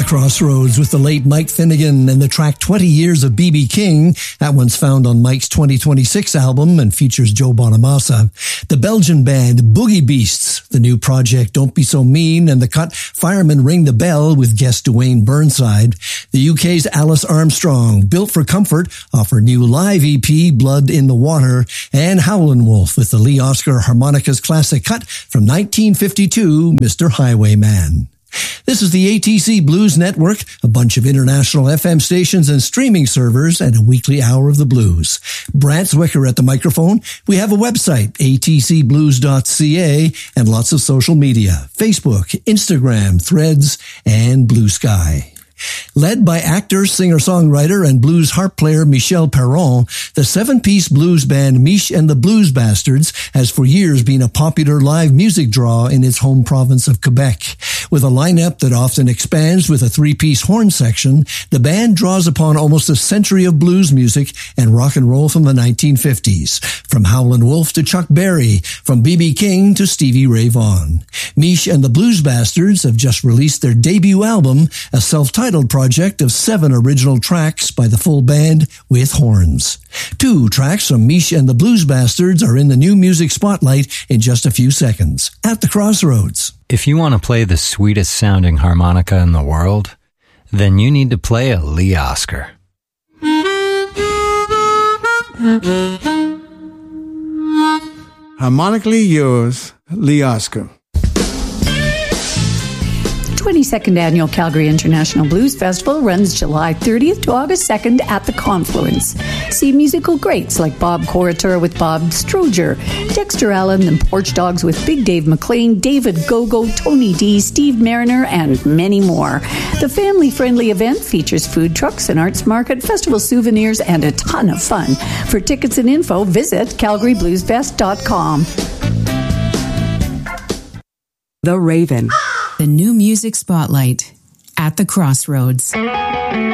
Crossroads with the late Mike Finnegan and the track 20 Years of B.B. King. That one's found on Mike's 2026 album and features Joe Bonamassa. The Belgian band Boogie Beasts, the new project Don't Be So Mean, and the cut Firemen Ring the Bell with guest Dwayne Burnside. The UK's Alice Armstrong, Built for Comfort, offer new live EP Blood in the Water, and Howlin' Wolf with the Lee Oscar Harmonicas classic cut from 1952, Mr. Highwayman. This is the ATC Blues Network, a bunch of international FM stations and streaming servers, and a weekly hour of the blues. Brant Zwicker at the microphone. We have a website, atcblues.ca, and lots of social media, Facebook, Instagram, Threads, and Blue Sky. Led by actor, singer-songwriter, and blues harp player Michel Perron, the seven-piece blues band Mich and the Blues Bastards has for years been a popular live music draw in its home province of Quebec. With a lineup that often expands with a three-piece horn section, the band draws upon almost a century of blues music and rock and roll from the 1950s, from Howlin' Wolf to Chuck Berry, from B.B. King to Stevie Ray Vaughan. Mich and the Blues Bastards have just released their debut album, a self-titled project of 7 original tracks by the full band with horns. 2 tracks from Mich and the Blues Bastards are in the new music spotlight in just a few seconds. At the Crossroads. If you want to play the sweetest sounding harmonica in the world, then you need to play a Lee Oscar. Harmonically yours, Lee Oscar. 22nd Annual Calgary International Blues Festival runs July 30th to August 2nd at the Confluence. See musical greats like Bob Corritor with Bob Stroger, Dexter Allen and Porch Dogs with Big Dave McLean, David Gogo, Tony D, Steve Mariner, and many more. The family-friendly event features food trucks, an arts market, festival souvenirs, and a ton of fun. For tickets and info, visit calgarybluesfest.com. The Raven. The new music spotlight at the Crossroads.